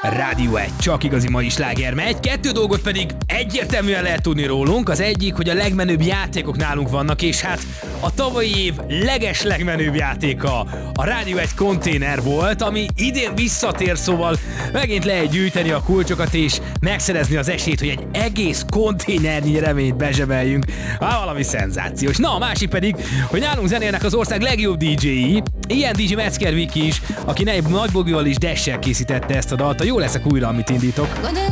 Rádió 1, csak igazi mai sláger megy. 2 dolgot pedig egyértelműen lehet tudni rólunk. Az egyik, hogy a legmenőbb játékok nálunk vannak, és hát a tavalyi év legmenőbb játéka a Rádió 1 konténer volt, ami idén visszatér, szóval megint lehet gyűjteni a kulcsokat és megszerezni az esélyt, hogy egy egész konténernyi reményt bezsebeljünk. Valami szenzációs. Na, a másik pedig, hogy nálunk zenélnek az ország legjobb DJ-i. Ilyen DJ Metzger Viki is, aki Nagy Bogival és Dash-sel készítette ezt a dalt. Jó leszek újra, amit indítok.